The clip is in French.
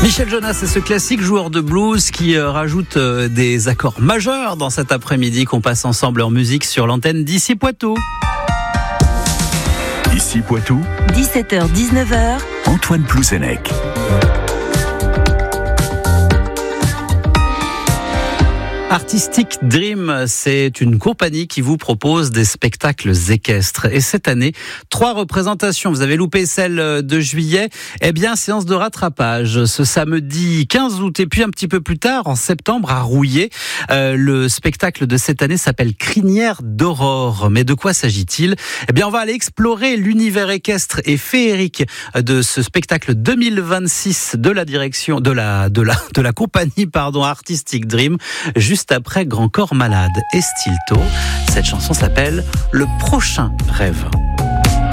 Michel Jonas, c'est ce classique joueur de blues qui rajoute des accords majeurs dans cet après-midi qu'on passe ensemble en musique sur l'antenne d'Ici Poitou. Ici Poitou, 17h-19h, Antoine Plouzenec. Artistic Dream, c'est une compagnie qui vous propose des spectacles équestres. Et cette année, 3 représentations. Vous avez loupé celle de juillet. Eh bien, séance de rattrapage ce samedi 15 août. Et puis un petit peu plus tard, en septembre, à Rouillé, le spectacle de cette année s'appelle Crinière d'Aurore. Mais de quoi s'agit-il ? Eh bien, on va aller explorer l'univers équestre et féerique de ce spectacle 2026 de la direction de la compagnie Artistic Dream. Juste après Grand Corps Malade et Stilto. Cette chanson s'appelle Le Prochain Rêve.